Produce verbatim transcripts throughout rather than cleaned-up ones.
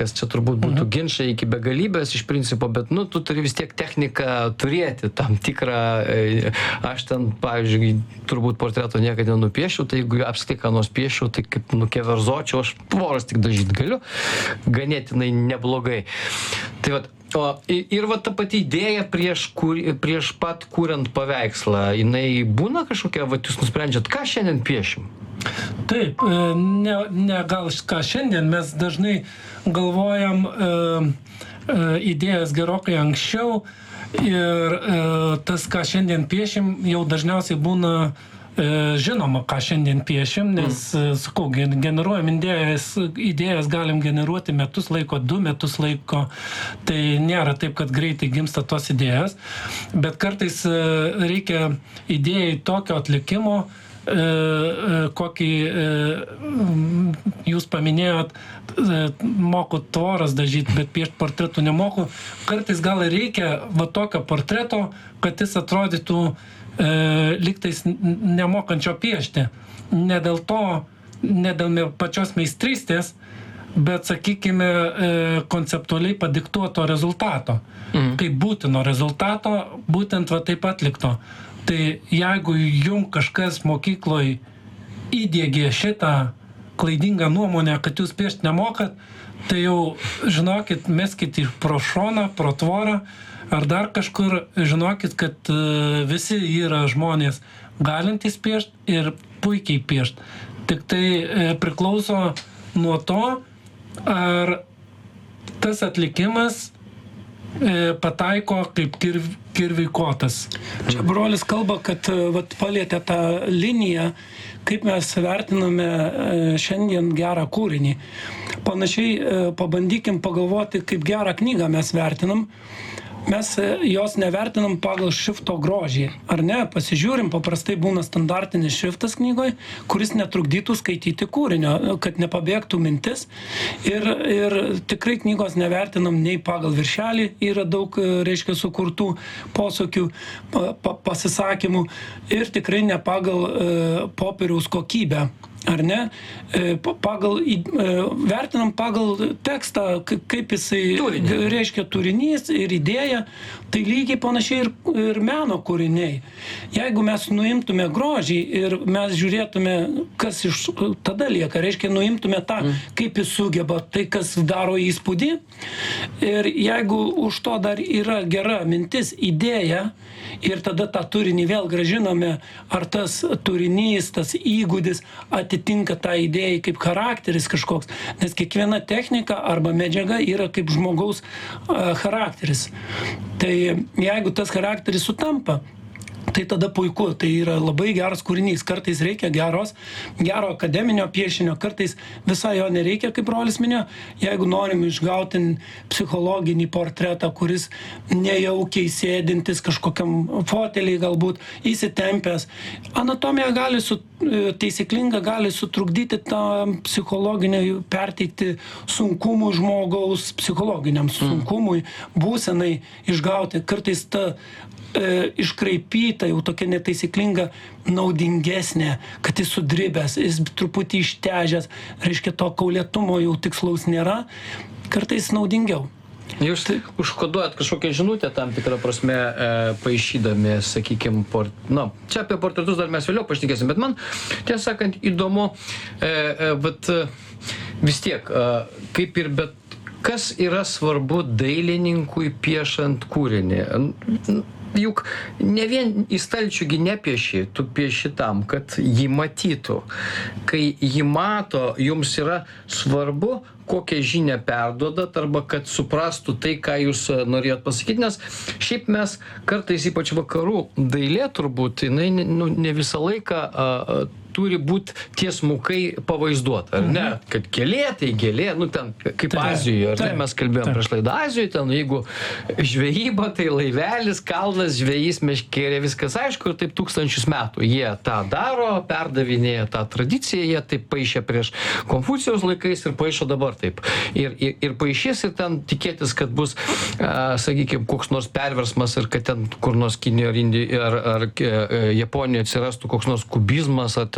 čia turbūt būtų ginčai iki begalybės iš principo, bet, nu, tu turi vis tiek techniką turėti tam tikrą, aš ten, pavyzdžiui, turbūt portreto niekada nenupiešiau, tai jeigu apskritai ką nors piešiau, tai kaip nukeverzočiau, aš tvoras tik dažyti galiu, ganėtinai neblogai. Tai vat, o, ir va ta pati idėja prieš, kur, prieš pat kuriant paveikslą, jinai būna kažkokia, va jūs nusprendžiat, ką šiandien piešim? Taip, ne, ne gal ką šiandien, mes dažnai galvojam e, e, idėjas gerokai anksčiau ir e, tas, ką šiandien piešim, jau dažniausiai būna e, žinoma, ką šiandien piešim, nes, mm. sakau, generuojam idėjas, idėjas galim generuoti metus laiko, du metus laiko, tai nėra taip, kad greitai gimsta tos idėjas, bet kartais e, reikia idėjai tokio atlikimo, E, e, kokį e, jūs paminėjot, e, moku tvoras dažyti, bet piešti portretų nemoku. Kartais gal reikia va tokio portreto, kad jis atrodytų e, lygtais nemokančio piešti. Ne dėl to, ne dėl pačios meistrystės, bet, sakykime, e, konceptualiai padiktuoto rezultato. Mhm. Kaip būtino rezultato, būtent va taip atlikto. Tai jeigu jum kažkas mokykloj įdiegė šitą klaidingą nuomonę, kad jūs piešti nemokat, tai jau, žinokit, meskit į pro šoną, pro tvorą, ar dar kažkur, žinokit, kad uh, visi yra žmonės galintys piešti ir puikiai piešti. Tik tai e, priklauso nuo to, ar tas atlikimas e, pataiko kaip kirv, kirviui kotas. Čia brolis kalba, kad vat, palėtė tą liniją, kaip mes vertiname šiandien gerą kūrinį. Panašiai pabandykim pagalvoti, kaip gerą knygą mes vertinam. Mes jos nevertinam pagal šrifto grožį, ar ne? Pasižiūrim, paprastai būna standartinis šriftas knygoje, kuris netrukdytų skaityti kūrinio, kad nepabėgtų mintis. Ir, ir tikrai knygos nevertinam nei pagal viršelį, yra daug, reiškia, sukurtų posakių, pa, pa, pasisakymų, ir tikrai ne pagal e, popieriaus kokybę. Ar ne? Pagal, vertinam pagal tekstą, kaip jisai Turinė. reiškia turinys ir idėja, tai lygiai panašiai ir, ir meno kūriniai. Jeigu mes nuimtume grožį ir mes žiūrėtume, kas iš tada lieka, reiškia nuimtume tą, mm. kaip jis sugeba, tai kas daro įspūdį, ir jeigu už to dar yra gera mintis, idėja, ir tada tą turinį vėl gražiname, ar tas turinys, tas įgūdis atitinka tą idėją kaip charakteris kažkoks, nes kiekviena technika arba medžiaga yra kaip žmogaus uh, charakteris. Tai jeigu tas charakteris sutampa, tai tada puiku, tai yra labai geras kūrinys. Kartais reikia geros, gero akademinio piešinio, kartais visai jo nereikia, kaip brolis minėjo. Jeigu norim išgauti psichologinį portretą, kuris nejaukiai sėdintis kažkokiam foteliai galbūt įsitempęs, anatomija gali su, taisyklinga gali sutrukdyti tą psichologinį, perteikti sunkumui žmogaus, psichologiniam sunkumui, būsenai išgauti. Kartais ta e, iškraipyta, jau tokia netaisyklinga, naudingesnė, kad jis sudribęs, jis truputį ištežęs, reiškia to kaulėtumo jau tikslaus nėra, kartais naudingiau. Jūs tai užkoduojat kažkokią žinutę tam tikrą prasme e, paišydami, sakykime, port... nu, čia apie portretus dar mes vėliau pašnekėsim, bet man, tiesą sakant, įdomu, e, e, bet e, vis tiek, e, kaip ir bet kas yra svarbu dailininkui piešant kūrinį. Juk ne vien į stalčiųgi nepieši, tu pieši tam, kad jį matytų. Kai jį mato, jums yra svarbu, kokią žinią perduodat, arba kad suprastų tai, ką jūs norėjot pasakyti, nes šiaip mes kartais, ypač vakarų dailė turbūt, jinai nu, ne visą laiką a, a, turi būti tiesmukai pavaizduota, ar ne? Mhm. Kad gėlė, tai gėlė, nu ten kaip tai, Azijoje, ar tai, ne? Mes kalbėjom tai. prieš laidą Azijoje, ten jeigu žvejyba, tai laivelis, kalnas, žvejys, meškerė, viskas aišku, ir taip tūkstančius metų. Jie tą daro, perdavinėja tą tradiciją, jie taip paišė prieš Konfucijaus laikais ir paišo dabar taip. Ir, ir, ir paaišės ir ten tikėtis, kad bus, a, sakykime, koks nors perversmas ir kad ten kur nors Kinijoje ar, Indijoje ar, ar, ar Japonijoje atsirastų koks nors kubizmas ar ten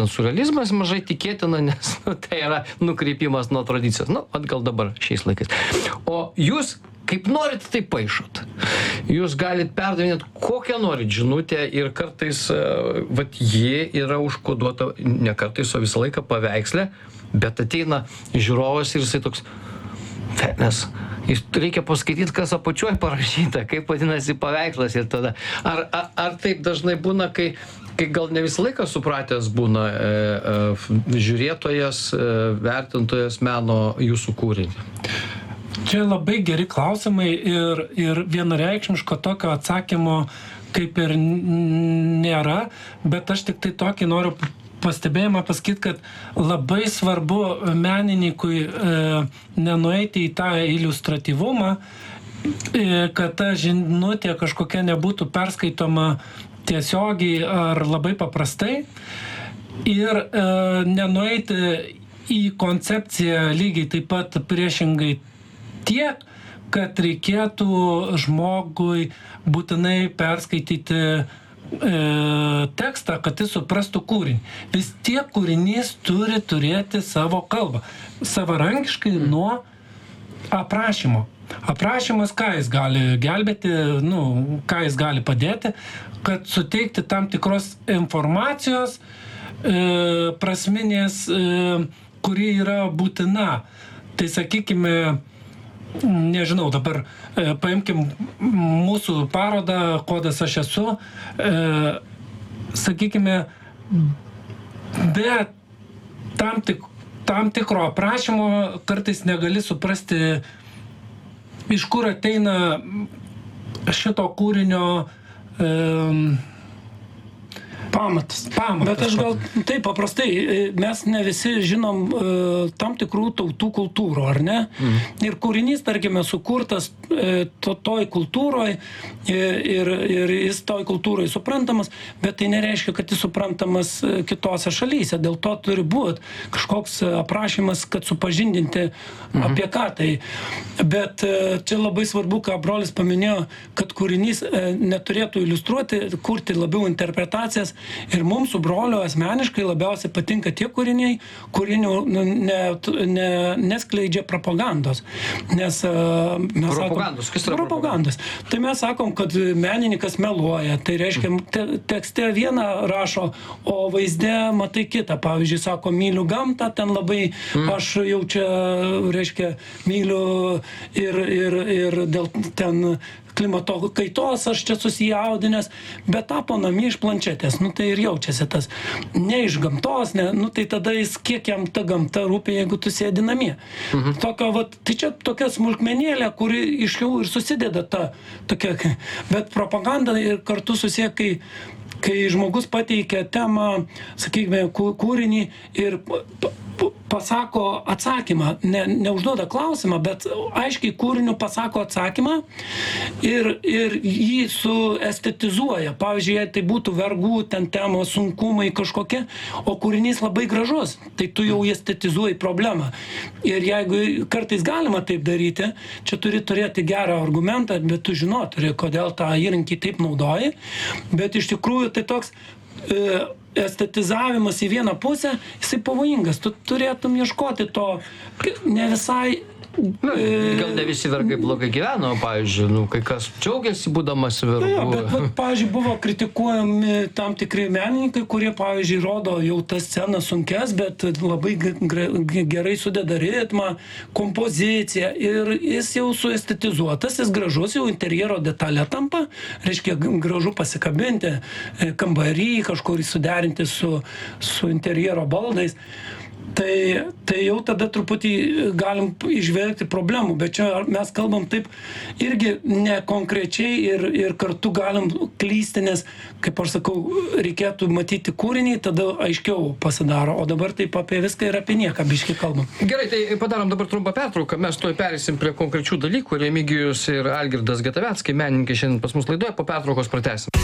ten surrealizmas mažai tikėtina, nes nu, tai yra nukreipimas nuo tradicijos. Nu, atgal dabar šiais laikais. O jūs kaip norit, tai paišot. Jūs galit perdavinėti kokią norit žinutę ir kartais, vat, ji yra užkoduota, ne kartais, o visą laiką paveiksle, bet ateina žiūrovas ir jisai toks, nes jis reikia paskaityti, kas apačioj parašyta, kaip vadinasi paveikslas ir tada. Ar, ar, ar taip dažnai būna, kai, kai gal ne visą laiką supratęs būna e, e, žiūrėtojas, e, vertintojas meno jūsų kūrinį? Čia labai geri klausimai ir, ir vienareikšmiško tokio atsakymo kaip ir nėra, bet aš tik tai tokį noriu pastebėjimą pasakyti, kad labai svarbu menininkui e, nenueiti į tą iliustratyvumą, e, kad ta žinutė kažkokia nebūtų perskaitoma tiesiogiai ar labai paprastai ir e, nenueiti į koncepciją lygiai taip pat priešingai tiek, kad reikėtų žmogui būtinai perskaityti tekstą, kad jis suprastų kūrinį. Vis tiek kūrinys turi turėti savo kalbą. Savarankiškai nuo aprašymo. Aprašymas, ką jis gali gelbėti, nu, ką jis gali padėti, kad suteikti tam tikros informacijos e, prasminės, e, kuri yra būtina. Tai sakykime, nežinau, dabar e, paimkim mūsų parodą, kodas aš esu, e, sakykime, be tam, tik, tam tikro aprašymo kartais negali suprasti, iš kur ateina šito kūrinio e, Pamatas. Pamatas. Bet aš gal taip paprastai, mes ne visi žinom e, tam tikrų tautų kultūrų, ar ne? Mm. Ir kūrinys, tarkime, sukurtas e, to, toj kultūroje ir, ir jis toj kultūroje suprantamas, bet tai nereiškia, kad jis suprantamas kitose šalyse. Dėl to turi būti kažkoks aprašymas, kad supažindinti mm. apie ką tai. Bet e, čia labai svarbu, ką brolis paminėjo, kad kūrinys e, neturėtų iliustruoti, kurti labiau interpretacijas. Ir mums su broliu asmeniškai labiausiai patinka tie kūriniai, kūrinių ne, ne, neskleidžia propagandos. Nes uh, mes propagandos, sakom, kas yra propagandos. Tai mes sakom, kad menininkas meluoja. Tai reiškia, te, tekste vieną rašo, o vaizde matai kitą. Pavyzdžiui, sako, myliu gamtą, ten labai mm. aš jau čia, reiškia, myliu ir, ir, ir dėl ten klimato kaitos, aš čia susijaudinęs, bet tapo namie iš planšetės. Nu tai ir jaučiasi tas. Ne iš gamtos, ne, nu tai tada jis kiek jam ta gamta rūpi, jeigu tu sėdi namie. Mhm. Tokio, vat, tai čia tokia smulkmenėlė, kuri iš jų ir susideda ta tokia, bet propaganda ir kartu susiję, kai kai žmogus pateikia temą, sakykime, kūrinį ir pasako atsakymą, ne, neužduoda klausimą, bet aiškiai kūriniu pasako atsakymą ir, ir jį suestetizuoja. Pavyzdžiui, jei tai būtų vergų, ten temos, sunkumai kažkokie, o kūrinys labai gražus, tai tu jau estetizuoji problemą. Ir jeigu kartais galima taip daryti, čia turi turėti gerą argumentą, bet tu žinot, turi, kodėl tą įrankį taip naudoji, bet iš tikrųjų tai toks e, estetizavimas į vieną pusę, jisai pavojingas. Tu turėtum ieškoti to ne visai... Na, gal ne visi vergai blogai gyveno, pavyzdžiui, nu, kai kas džiaugiasi būdamas vergu. Jo, bet, bet, pavyzdžiui, buvo kritikuojami tam tikri menininkai, kurie, pavyzdžiui, rodo jau tas scenas sunkes, bet labai gerai sudeda ritmą, kompoziciją ir jis jau suestetizuotas, jis gražus, jau interjero detalė tampa, reiškia gražu pasikabinti kambarį, kažkur suderinti su, su interjero baldais. Tai, tai jau tada truputį galim išvelgti problemų, bet čia mes kalbam taip irgi ne konkrečiai ir, ir kartu galim klysti, nes, kaip aš sakau, reikėtų matyti kūrinį, tada aiškiau pasidaro, o dabar taip apie viską ir apie nieką biškį kalbam. Gerai, tai padarom dabar trumpą pertrauką, mes tuoj perėsim prie konkrečių dalykų. Remigijus ir Algirdas Gataveckai, menininkai, šiandien pas mus laidoje, po pertraukos pratęsim.